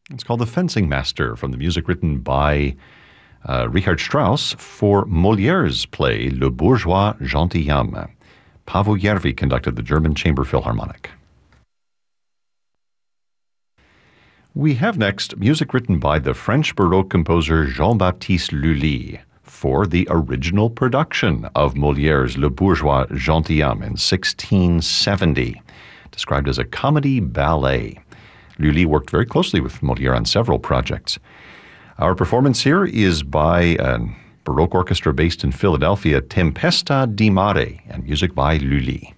It's called The Fencing Master, from the music written by Richard Strauss for Molière's play Le Bourgeois Gentilhomme. Paavo Järvi conducted the German Chamber Philharmonic. We have next music written by the French Baroque composer Jean-Baptiste Lully for the original production of Molière's Le Bourgeois Gentilhomme in 1670, described as a comedy ballet. Lully worked very closely with Molière on several projects. Our performance here is by a Baroque orchestra based in Philadelphia, Tempesta di Mare, and music by Lully.